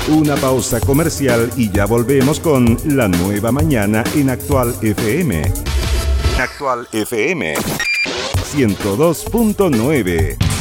Una pausa comercial y ya volvemos con La Nueva Mañana en Actual FM. Actual FM 102.9.